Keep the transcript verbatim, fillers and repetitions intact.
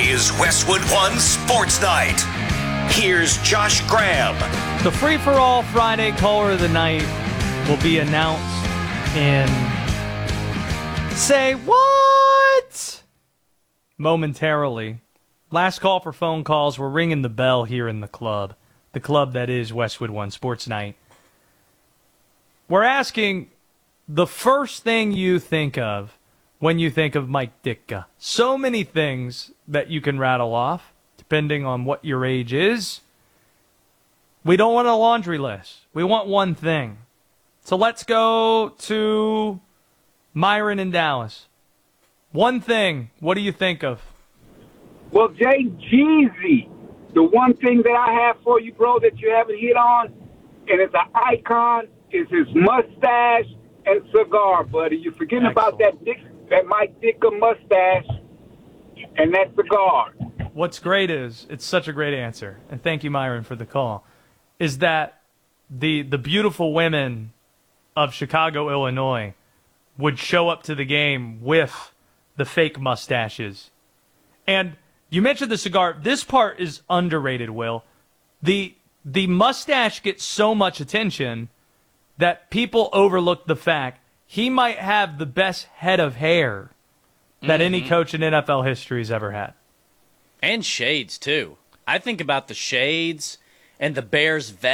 is Westwood One Sports Night. Here's Josh Graham. The free-for-all Friday caller of the night will be announced in Say What? momentarily. Last call for phone calls. We're ringing the bell here in the club. The club that is Westwood One Sports Night. We're asking the first thing you think of when you think of Mike Ditka. So many things that you can rattle off, depending on what your age is. We don't want a laundry list. We want one thing. So let's go to Myron in Dallas. One thing. What do you think of? Well, Jay Jeezy, the one thing that I have for you, bro, that you haven't hit on, and it's an icon, is his mustache and cigar, buddy. You're forgetting Excellent. about that Dick, that Mike Ditka mustache and that cigar. What's great is, it's such a great answer, and thank you, Myron, for the call, is that the the beautiful women of Chicago, Illinois, would show up to the game with the fake mustaches. And you mentioned the cigar. This part is underrated, Will. The the mustache gets so much attention that people overlook the fact he might have the best head of hair that mm-hmm. any coach in N F L history has ever had. And shades, too. I think about the shades and the Bears vest.